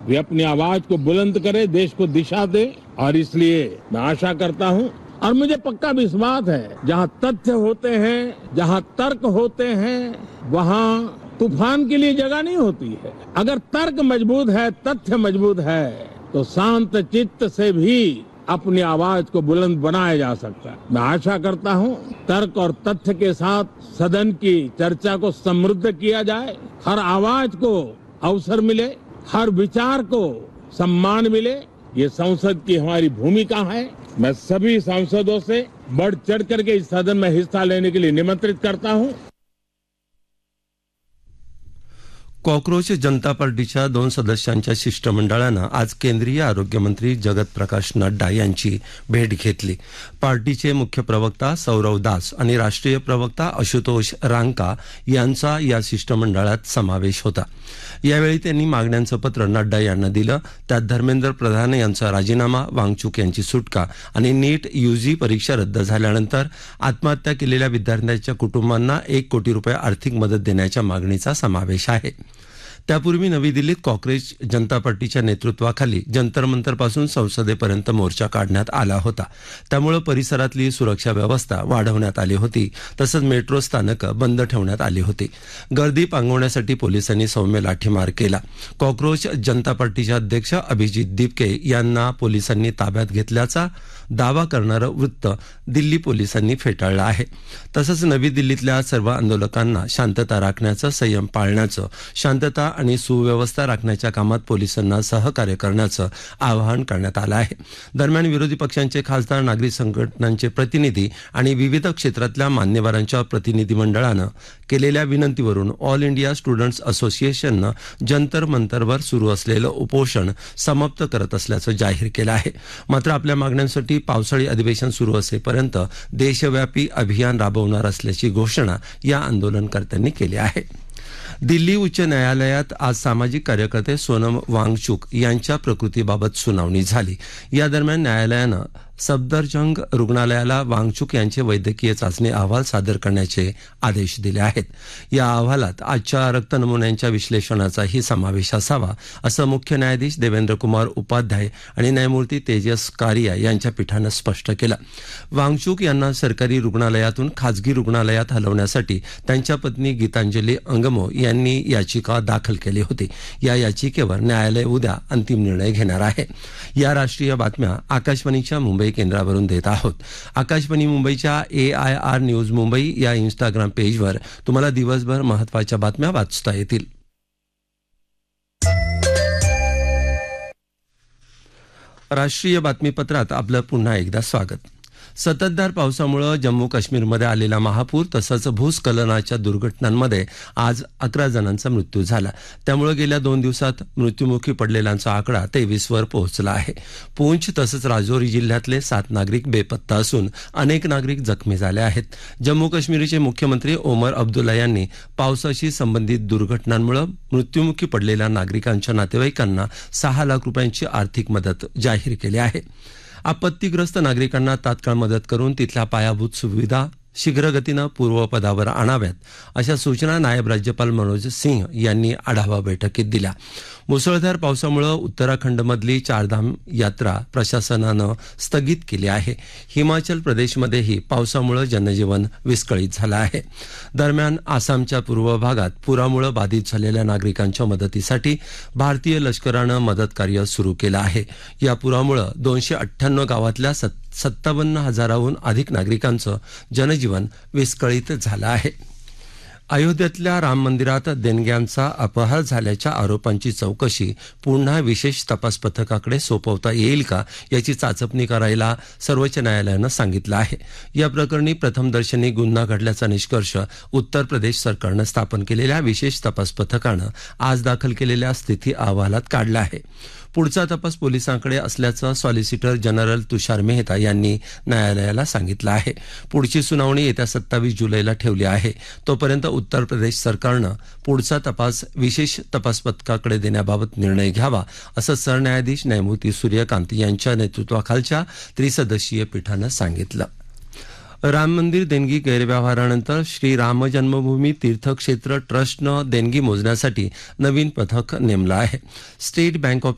वे अपनी आवाज को बुलंद करे, देश को दिशा दे। और इसलिए मैं आशा करता हूं और मुझे पक्का विश्वास है, जहां तथ्य होते हैं, जहां तर्क होते हैं, वहां तूफान के लिए जगह नहीं होती है। अगर तर्क मजबूत है, तथ्य मजबूत है, तो शांत चित्त से भी अपनी आवाज को बुलंद बनाया जा सकता है। मैं आशा करता हूं तर्क और तथ्य के साथ सदन की चर्चा को समृद्ध किया जाए, हर आवाज को अवसर मिले, हर विचार को सम्मान मिले। ये संसद की हमारी भूमिका है। मैं सभी सांसदों से बढ़ चढ़ करके इस सदन में हिस्सा लेने के लिए निमंत्रित करता हूं। कॉक्रोच जनता पार्टीच्या 2 सदस्यांच्या शिष्टमंडळानं आज केंद्रीय आरोग्य मंत्री जगत प्रकाश नड्डा यांची भेट घेतली। पार्टीचे मुख्य प्रवक्ता सौरव दास आणि राष्ट्रीय प्रवक्ता आशुतोष रांका यांचा या शिष्टमंडळात समावेश होता। यावेळी त्यांनी मागण्यांचं पत्र नड्डा यांना दिलं। त्यात धर्मेंद्र प्रधान यांचा राजीनामा, वांगचुक यांची सुटका आणि नीट यूजी परीक्षा रद्द झाल्यानंतर आत्महत्या केलेल्या विद्यार्थ्यांच्या कुटुंबांना 1 कोटी रुपये आर्थिक मदत देण्याच्या मागणीचा समावेश आहे। त्यापूर्वी नवी दिल्लीत कॉक्रोच जनता पार्टीच्या नेतृत्वाखाली जंतर मंतरपासून संसदेपर्यंत मोर्चा काढण्यात आला होता। त्यामुळे परिसरातली सुरक्षा व्यवस्था वाढवण्यात आली होती, तसंच मेट्रो स्थानकं बंद ठेवण्यात आली होती। गर्दी पांगवण्यासाठी पोलिसांनी सौम्य लाठीमार केला। कॉक्रोच जनता पार्टीचे अध्यक्ष अभिजित दिपके यांना पोलिसांनी ताब्यात घेतल्याचा दावा करणारं वृत्त दिल्ली पोलिसांनी फेटाळलं आहे। तसंच नवी दिल्लीतल्या सर्व आंदोलकांना शांतता राखण्याचं, संयम पाळण्याचं, शांतता आणि सुव्यवस्था राखण्याच्या कामात पोलिसांना सहकार्य करण्याचं आवाहन करण्यात आलं आहे। दरम्यान विरोधी पक्षांचे खासदार, नागरिक संघटनांचे प्रतिनिधी आणि विविध क्षेत्रातल्या मान्यवरांच्या प्रतिनिधीमंडळानं केलेल्या विनंतीवरून ऑल इंडिया स्टुडंट्स असोसिएशननं जंतर मंतरवर सुरू असलेलं उपोषण समाप्त करत असल्याचं जाहीर केलं आहे। मात्र आपल्या मागण्यांसाठी पावसाळी अधिवेशन सुरू असेपर्यंत देशव्यापी अभियान राबवणार असल्याची घोषणा या आंदोलनकर्त्यांनी केली आहे। दिल्ली उच्च न्यायालयात आज सामाजिक कार्यकर्ते सोनम वांगचुक यांच्या प्रकृतीबाबत सुनावणी झाली। या दरम्यान न्यायालयानं सफदरजंग रुग्णालयाला वांगचुक यांचे वैद्यकीय चाचणी अहवाल सादर करण्याचे आदेश दिले आहेत। या अहवालात आजच्या रक्त नमुन्यांच्या विश्लेषणाचाही समावेश असावा, असं मुख्य न्यायाधीश देवेंद्र कुमार उपाध्याय आणि न्यायमूर्ती तेजस कारिया यांच्या पीठानं स्पष्ट केलं। वांगचुक यांना सरकारी रुग्णालयातून खासगी रुग्णालयात हलवण्यासाठी त्यांच्या पत्नी गीतांजली अंगमो यांनी याचिका दाखल केली होती। या याचिकेवर न्यायालय उद्या अंतिम निर्णय घेणार आहे। या राष्ट्रीय बातम्या आकाशवाणीच्या मुंबई केंद्रावरून देत आहोत। आकाशवाणी मुंबईच्या AIR न्यूज मुंबई या इंस्टाग्राम पेजवर तुम्हाला दिवसभर महत्त्वाच्या बातम्या वाचता येतील। राष्ट्रीय बातमीपत्रात आपलं पुन्हा एकदा स्वागत। संततधार पावसामुळे जम्मू काश्मीरमध्ये आलेला महापूर तसंच भूस्खलनाच्या दुर्घटनांमध्ये आज 11 जणांचा मृत्यू झाला। त्यामुळे गेल्या 2 दिवसात मृत्युमुखी पडलेल्यांचा आकडा 23 वर पोहोचला आहे। पूंछ तसंच राजौरी जिल्ह्यातले 7 नागरिक बेपत्ता असून अनेक नागरिक जखमी झाले आहेत। जम्मू काश्मीरचे मुख्यमंत्री ओमर अब्दुल्ला यांनी पावसाशी संबंधित दुर्घटनांमुळे मृत्युमुखी पडलेल्या नागरिकांच्या नातेवाईकांना 6 लाख रुपयांची आर्थिक मदत जाहीर केली आहे। आपत्तीग्रस्त नागरिकांना तात्काळ मदत करून तिथल्या पायाभूत सुविधा शीघ्रगतीनं पूर्वपदावर आणाव्यात, अशा सूचना नायब राज्यपाल मनोज सिंह यांनी आढावा बैठकीत दिल्या। मुसळधार पावसामुळे उत्तराखंडमधली चारधाम यात्रा प्रशासनानं स्थगित केली आहे। हिमाचल प्रदेशमध्येही पावसामुळे जनजीवन विस्कळीत झालं आहे। दरम्यान आसामच्या पूर्व भागात पुरामुळे बाधित झालेल्या नागरिकांच्या मदतीसाठी भारतीय लष्करानं मदत कार्य सुरू केलं आहे। या पुरामुळे 298 गावातल्या 57,000हून अधिक नागरिकांचं जनजीवन विस्कळीत झालं आहे। अयोध्येतल्या राम मंदिरात देणग्यांचा अपहार झाल्याच्या आरोपांची चौकशी पुन्हा विशेष तपास पथकाकडे सोपवता येईल का, याची चाचपणी करायला सर्वोच्च न्यायालयानं सांगितलं आहे। या प्रकरणी प्रथमदर्शनी गुन्हा घडल्याचा निष्कर्ष उत्तर प्रदेश सरकारनं स्थापन केलेल्या विशेष तपास पथकानं आज दाखल केलेल्या स्थिती अहवालात काढला आहे। पुढचा तपास पोलिसांकडे असल्याचं सॉलिसिटर जनरल तुषार मेहता यांनी न्यायालयाला सांगितलं आहे। पुढची सुनावणी येत्या 27 जुलैला ठेवली आहे। तोपर्यंत उत्तर प्रदेश सरकारनं पुढचा तपास विशेष तपास पथकाकडे देण्याबाबत निर्णय घ्यावा, असं सरन्यायाधीश न्यायमूर्ती सूर्यकांत यांच्या नेतृत्वाखालच्या त्रिसदस्यीय पीठानं सांगितलं। राम मंदिर देणगी गैरव्यवहारानंतर श्री राम जन्मभूमी तीर्थक्षेत्र ट्रस्टनं देणगी मोजण्यासाठी नवीन पथक नेमलं आहे। State bank of